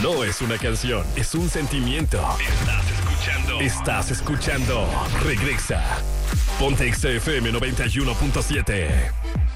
No es una canción, es un sentimiento. Estás escuchando Regresa. Ponte XFM 91.7.